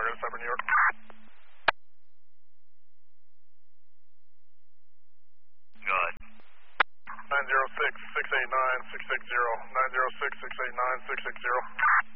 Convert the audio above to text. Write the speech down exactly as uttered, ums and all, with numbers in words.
Marietta, Cyber, New York. Good. nine zero six, six eight nine, six six zero. nine zero six, six eight nine, six six zero.